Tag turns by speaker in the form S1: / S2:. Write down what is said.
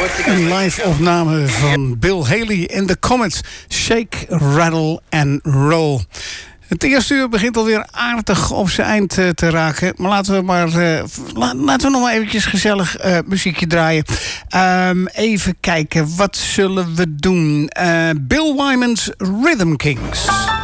S1: Een live opname van Bill Haley in The Comets. Shake, rattle and roll. Het eerste uur begint alweer aardig op zijn eind te raken. Maar laten we nog maar eventjes gezellig muziekje draaien. Even kijken, wat zullen we doen? Bill Wyman's Rhythm Kings.